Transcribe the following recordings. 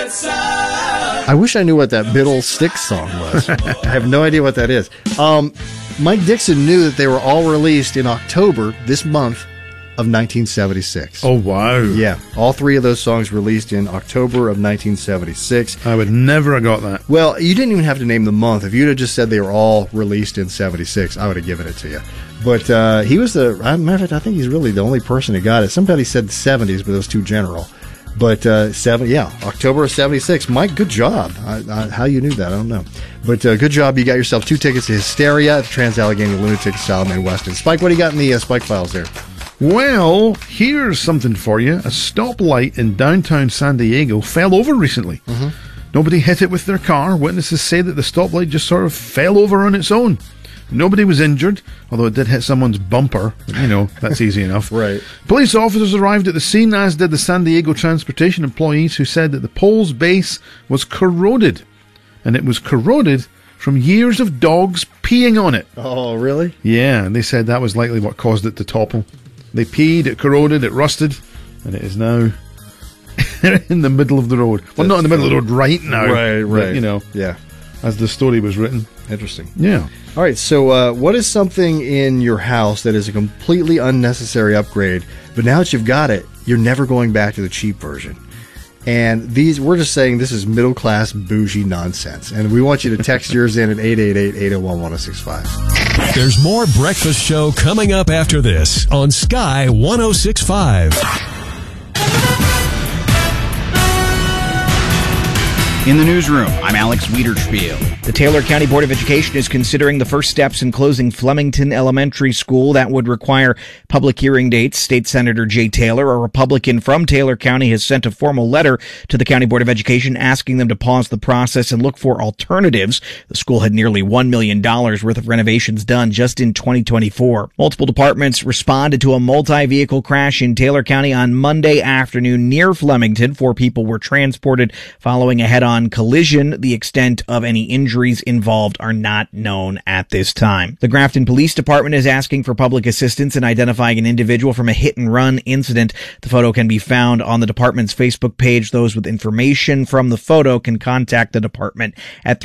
I wish I knew what that Middle Sticks song was. I have no idea what that is. Mike Dixon knew that they were all released in October, this month, of 1976. Oh, wow. Yeah, all three of those songs released in October of 1976. I would never have got that. Well, you didn't even have to name the month. If you'd have just said they were all released in 76, I would have given it to you. But he was matter of fact, I think he's really the only person who got it. Somebody said the 70s, but it was too general. But October of 76. Mike, good job. How you knew that, I don't know. But good job. You got yourself 2 tickets to Hysteria at the Trans-Allegheny Lunatic Asylum in Weston. Spike, what do you got in the Spike Files there? Well, here's something for you. A stoplight in downtown San Diego fell over recently. Mm-hmm. Nobody hit it with their car. Witnesses say that the stoplight just sort of fell over on its own. Nobody was injured, although it did hit someone's bumper. You know, that's easy enough. Right. Police officers arrived at the scene, as did the San Diego transportation employees, who said that the pole's base was corroded. And it was corroded from years of dogs peeing on it. Oh, really? Yeah, and they said that was likely what caused it to topple. They peed, it corroded, it rusted, and it is now in the middle of the road. Well, not in the middle of the road right now. Right. But, you know, yeah, as the story was written. Interesting. Yeah. All right, so what is something in your house that is a completely unnecessary upgrade, but now that you've got it, you're never going back to the cheap version? And we're just saying this is middle-class bougie nonsense. And we want you to text yours in at 888-801-1065. There's more Breakfast Show coming up after this on Sky 106.5. In the newsroom, I'm Alex Wiederspiel. The Taylor County Board of Education is considering the first steps in closing Flemington Elementary School. That would require public hearing dates. State Senator Jay Taylor, a Republican from Taylor County, has sent a formal letter to the County Board of Education asking them to pause the process and look for alternatives. The school had nearly $1 million worth of renovations done just in 2024. Multiple departments responded to a multi-vehicle crash in Taylor County on Monday afternoon near Flemington. 4 people were transported following a head-on collision. The extent of any injuries involved are not known at this time. The Grafton Police Department is asking for public assistance in identifying an individual from a hit-and-run incident. The photo can be found on the department's Facebook page. Those with information from the photo can contact the department at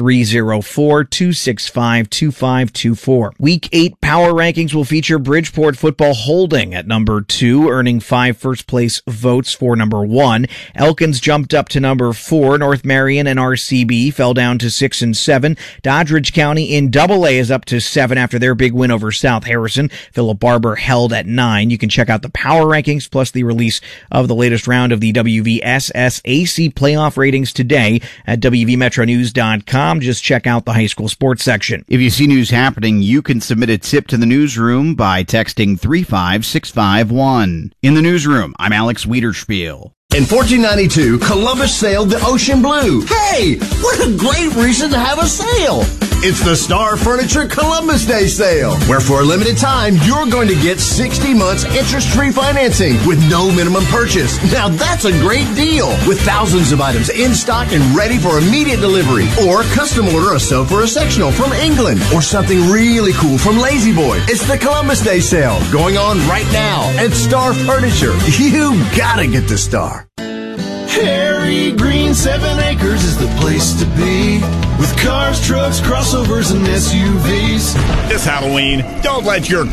304-265-2524. Week 8 Power Rankings will feature Bridgeport football holding at number 2, earning 5 first-place votes for number 1. Elkins jumped up to number 4. North Marion and RCB fell down to 6 and 7. Doddridge County in AA is up to 7 after their big win over South Harrison. Philip Barber held at 9. You can check out the power rankings plus the release of the latest round of the WVSS-AC playoff ratings today at WVMetroNews.com. Just check out the high school sports section. If you see news happening, you can submit a tip to the newsroom by texting 35651. In the newsroom, I'm Alex Wiederspiel. In 1492, Columbus sailed the ocean blue. Hey, what a great reason to have a sale! It's the Star Furniture Columbus Day Sale, where for a limited time, you're going to get 60 months interest-free financing with no minimum purchase. Now that's a great deal, with thousands of items in stock and ready for immediate delivery. Or custom order a sofa or a sectional from England, or something really cool from Lazy Boy. It's the Columbus Day Sale, going on right now at Star Furniture. You gotta get the Star. Harry Green 7 Acres is the place to be, with cars, trucks, crossovers, and SUVs. This Halloween, don't let your